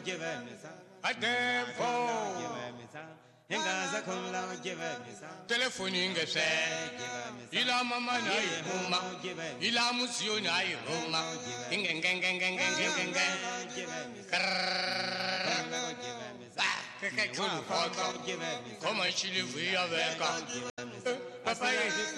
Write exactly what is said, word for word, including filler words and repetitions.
Adepo Telephone ingese ila mama na Roma ila musio na Roma ingengengengengengenge Keke kulu foto Koma chili via veka Papa